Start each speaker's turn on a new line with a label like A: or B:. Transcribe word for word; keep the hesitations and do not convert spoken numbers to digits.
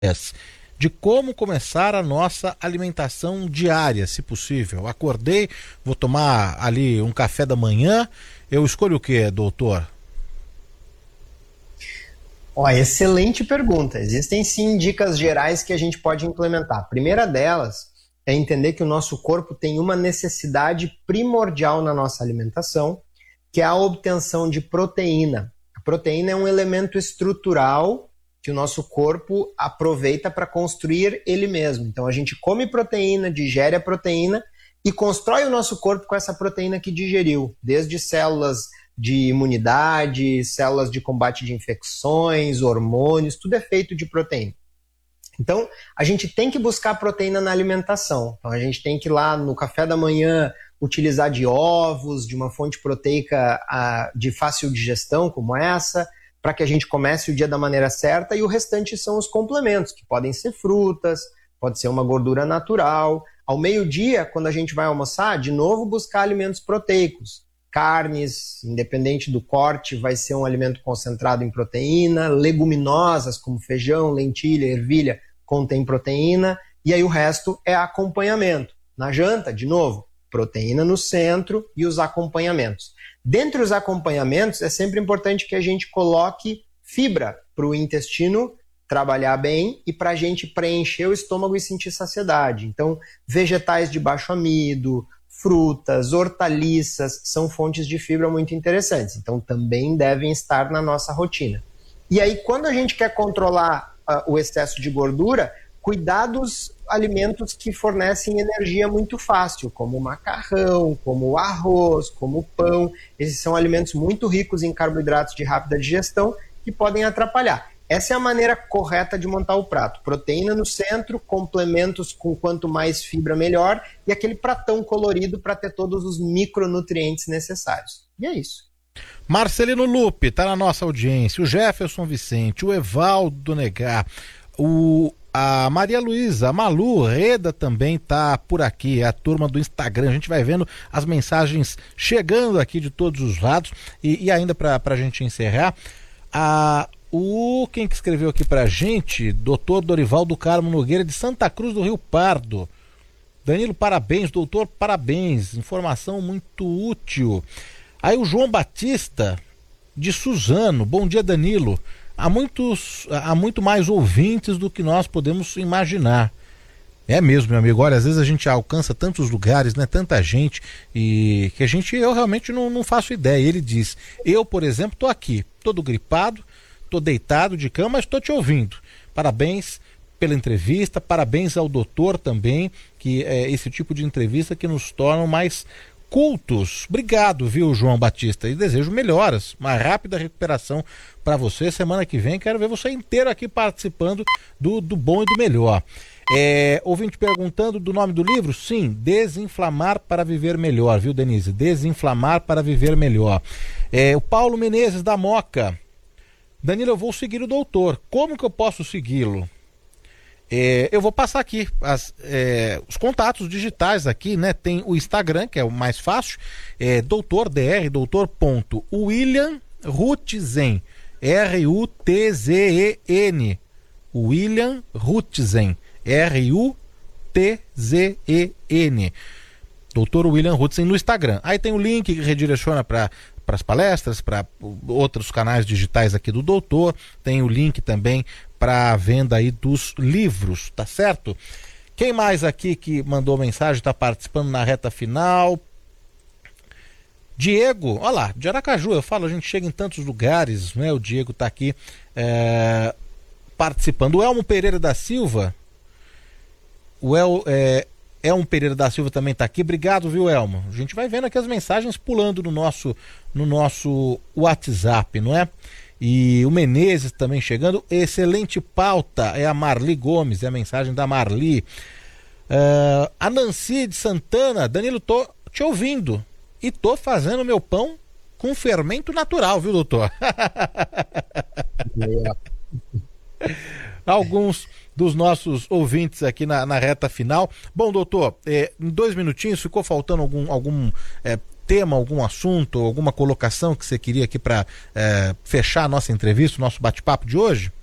A: de como começar a nossa alimentação diária, se possível. Acordei, vou tomar ali um café da manhã, eu escolho o que, doutor?
B: Ó, excelente pergunta. Existem sim dicas gerais que a gente pode implementar. A primeira delas é entender que o nosso corpo tem uma necessidade primordial na nossa alimentação, que é a obtenção de proteína. A proteína é um elemento estrutural que o nosso corpo aproveita para construir ele mesmo. Então a gente come proteína, digere a proteína e constrói o nosso corpo com essa proteína que digeriu, desde células de imunidade, células de combate de infecções, hormônios, tudo é feito de proteína. Então a gente tem que buscar proteína na alimentação. Então a gente tem que ir lá no café da manhã utilizar de ovos, de uma fonte proteica de fácil digestão como essa, para que a gente comece o dia da maneira certa, e o restante são os complementos, que podem ser frutas, pode ser uma gordura natural. Ao meio-dia, quando a gente vai almoçar, de novo buscar alimentos proteicos. Carnes, independente do corte, vai ser um alimento concentrado em proteína. Leguminosas, como feijão, lentilha, ervilha, contém proteína. E aí o resto é acompanhamento. Na janta, de novo, proteína no centro e os acompanhamentos. Dentre os acompanhamentos, é sempre importante que a gente coloque fibra para o intestino trabalhar bem e para a gente preencher o estômago e sentir saciedade. Então, vegetais de baixo amido, frutas, hortaliças são fontes de fibra muito interessantes. Então, também devem estar na nossa rotina. E aí, quando a gente quer controlar uh, o excesso de gordura, cuidar dos alimentos que fornecem energia muito fácil, como o macarrão, como o arroz, como o pão. Esses são alimentos muito ricos em carboidratos de rápida digestão que podem atrapalhar. Essa é a maneira correta de montar o prato. Proteína no centro, complementos com quanto mais fibra melhor, e aquele pratão colorido para ter todos os micronutrientes necessários. E é isso.
A: Marcelino Lupe está na nossa audiência, o Jefferson Vicente, o Evaldo Negar, o a Maria Luísa, a Malu Reda também tá por aqui, é a turma do Instagram. A gente vai vendo as mensagens chegando aqui de todos os lados. E, e ainda para a gente encerrar, a, o, quem que escreveu aqui pra gente? doutor Dorival do Carmo Nogueira, de Santa Cruz do Rio Pardo. Danilo, parabéns, doutor, parabéns, informação muito útil. Aí o João Batista, de Suzano, bom dia, Danilo. Há, muitos, há muito mais ouvintes do que nós podemos imaginar. É mesmo, meu amigo. Olha, às vezes a gente alcança tantos lugares, né? Tanta gente, e que a gente, eu realmente não, não faço ideia. Ele diz, eu, por exemplo, tô aqui, todo gripado, tô deitado de cama, mas tô te ouvindo. Parabéns pela entrevista, parabéns ao doutor também, que é esse tipo de entrevista que nos torna mais cultos. Obrigado, viu, João Batista, e desejo melhoras, uma rápida recuperação para você. Semana que vem quero ver você inteiro aqui participando do, do bom e do melhor. É, ouvinte perguntando do nome do livro? Sim, Desinflamar para Viver Melhor, viu, Denise? Desinflamar para Viver Melhor. É, o Paulo Menezes da Moca. Danilo, eu vou seguir o doutor, como que eu posso segui-lo? É, eu vou passar aqui as, é, os contatos digitais aqui, né? Tem o Instagram, que é o mais fácil, é doutor dr, doutor ponto William Rutzen, R U T Z E N, William Rutzen, R U T Z E N, doutor William Rutzen no Instagram. Aí tem o link que redireciona para para as palestras, para outros canais digitais aqui do doutor, tem o link também para a venda aí dos livros, tá certo? Quem mais aqui que mandou mensagem, está participando na reta final? Diego, olha lá, de Aracaju, eu falo, a gente chega em tantos lugares, né? O Diego está aqui é, participando. O Elmo Pereira da Silva, o El, é, Elmo Pereira da Silva também está aqui. Obrigado, viu, Elmo? A gente vai vendo aqui as mensagens pulando no nosso, no nosso WhatsApp, não é? E o Menezes também chegando. Excelente pauta, é a Marli Gomes, é a mensagem da Marli. Uh, a Nancy de Santana, Danilo, tô te ouvindo e tô fazendo meu pão com fermento natural, viu, doutor? Alguns dos nossos ouvintes aqui na, na reta final. Bom, doutor, é, em dois minutinhos, ficou faltando algum, algum é, tema, algum assunto, alguma colocação que você queria aqui para é, fechar a nossa entrevista, o nosso bate-papo de hoje?